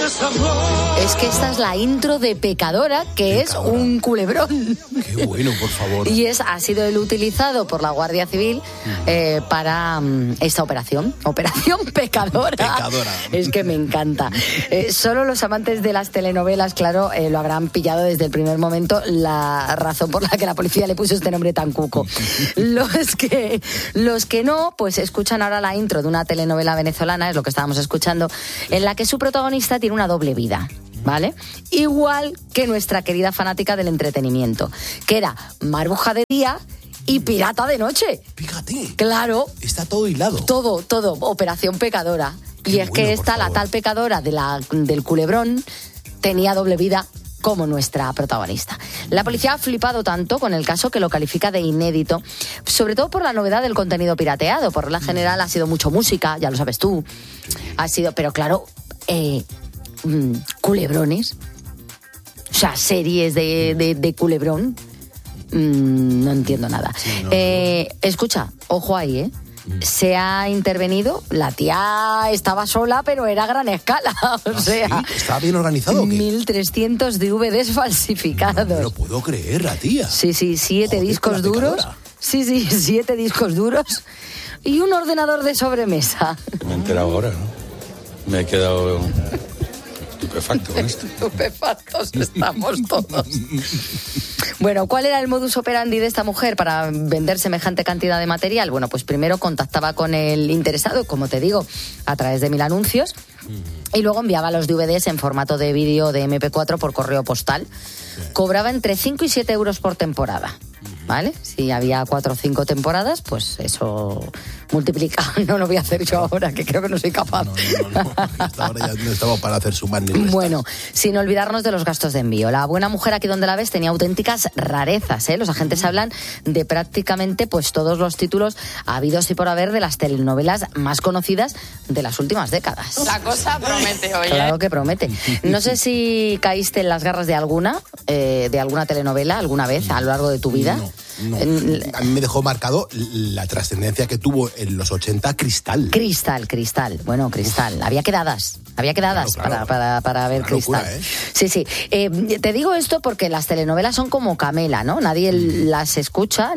Es que esta es la intro de Pecadora, que es un culebrón. Qué bueno, por favor. Y ha sido el utilizado por la Guardia Civil para esta operación Pecadora. Pecadora. Es que me encanta. Solo los amantes de las telenovelas, claro, lo habrán pillado desde el primer momento, la razón por la que la policía le puso este nombre tan cuco. Los que no, pues escuchan ahora la intro de una telenovela venezolana, es lo que estábamos escuchando, en la que su protagonista tiene una doble vida, ¿vale? Igual que nuestra querida fanática del entretenimiento, que era maruja de día y pirata de noche. Fíjate. Claro. Está todo hilado. Todo, Operación Pecadora. Qué y es bueno, que esta, la tal Pecadora del culebrón, tenía doble vida como nuestra protagonista. La policía ha flipado tanto con el caso que lo califica de inédito, sobre todo por la novedad del contenido pirateado. Por la general ha sido mucho música, ya lo sabes tú. Ha sido, pero claro, culebrones, o sea, series de culebrón, no entiendo nada. Sí, no. Escucha, ojo ahí, se ha intervenido, la tía estaba sola, pero era a gran escala, o sea... ¿Sí? ¿Estaba bien organizado o qué? 1.300 DVDs falsificados. No me lo puedo creer, la tía. Sí, 7 discos duros. Sí, 7 discos duros y un ordenador de sobremesa. Me he enterado ahora, ¿no? Me he quedado estupefacto con esto. Estupefactos estamos todos. Bueno, ¿cuál era el modus operandi de esta mujer para vender semejante cantidad de material? Bueno, pues primero contactaba con el interesado, como te digo, a través de 1000 anuncios, y luego enviaba los DVDs en formato de vídeo de MP4 por correo postal. Cobraba entre 5 y 7 euros por temporada, ¿vale? Si había 4 o 5 temporadas, pues eso multiplica. No lo voy a hacer yo ahora, que creo que no soy capaz. No. Hasta ahora ya no estaba para hacer sumar ni restas. Bueno, sin olvidarnos de los gastos de envío. La buena mujer, aquí donde la ves, tenía auténticas rarezas, ¿eh? Los agentes hablan de prácticamente pues todos los títulos habidos y por haber de las telenovelas más conocidas de las últimas décadas. La cosa promete, oye. Claro que promete. No sé si caíste en las garras de alguna telenovela alguna vez a lo largo de tu vida. No. A mí me dejó marcado la trascendencia que tuvo en los 80 Cristal. Cristal. Bueno, Cristal. Había quedadas claro. Para ver Cristal. Locura, ¿eh? Sí. Te digo esto porque las telenovelas son como Camela, ¿no? Nadie las escucha.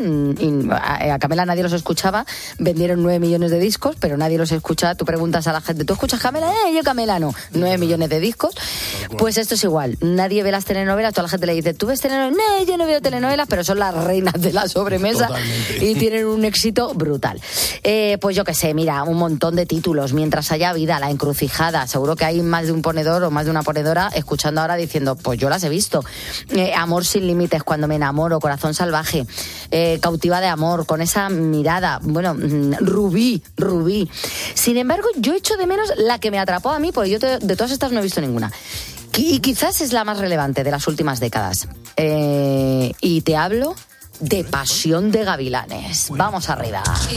A Camela nadie los escuchaba. Vendieron 9 millones de discos, pero nadie los escucha. Tú preguntas a la gente, ¿tú escuchas Camela? Yo Camela no. 9 millones de discos. Pues esto es igual. Nadie ve las telenovelas. Toda la gente le dice, ¿tú ves telenovelas? No, yo no veo telenovelas, pero son las reinas de la sobremesa. Totalmente. Y tienen un éxito brutal. Pues yo qué sé, mira, un montón de títulos. Mientras haya vida, La Encrucijada. Seguro que hay más de un ponedor o más de una ponedora escuchando ahora diciendo, pues yo las he visto. Amor sin límites, Cuando me enamoro, Corazón salvaje, Cautiva de amor, Con esa mirada. Bueno, Rubí. Sin embargo, yo echo de menos la que me atrapó a mí, porque yo de todas estas no he visto ninguna. Y quizás es la más relevante de las últimas décadas. Y te hablo de Pasión de Gavilanes. Bueno. Vamos arriba.